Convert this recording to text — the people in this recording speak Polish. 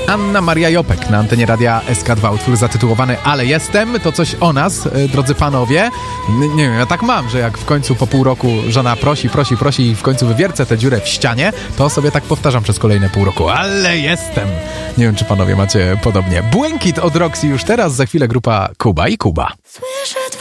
Anna Maria Jopek na antenie radia SK2. Utwór zatytułowany Ale jestem, to coś o nas, drodzy panowie. Nie wiem, ja tak mam, że jak w końcu po pół roku żona prosi i w końcu wywiercę tę dziurę w ścianie, to sobie tak powtarzam przez kolejne pół roku. Ale jestem. Nie wiem, czy panowie macie podobnie. Błękit od Roxy już teraz, za chwilę grupa Kuba i Kuba.